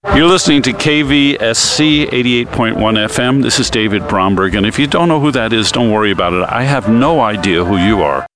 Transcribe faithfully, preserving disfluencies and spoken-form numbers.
You're listening to K V S C eighty-eight point one F M. This is David Bromberg, and if you don't know who that is, don't worry about it. I have no idea who you are.